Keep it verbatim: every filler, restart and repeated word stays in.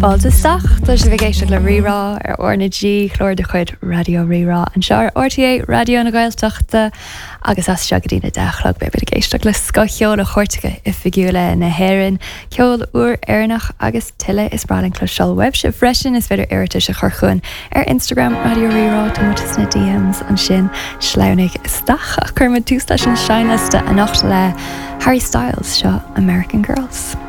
Fáilteach Tá sé bhgéiste le rirá ar orna G chlóir de chuid radio rirá an seir R T A radio na Gaeltachta agus as se go dtína dechlog be bit géisteach le scocheol a chuirrtaige i figiúla na hhéann ceol uair airnach agus tiile is bralinn clo seol web se freisin is beidir irite se churchuin ar Instagram radio rirá tomutas na D Ms an sin sleannig isteach a chuma tústa sin seinasta a nacht le Harry Styles seo American Girls.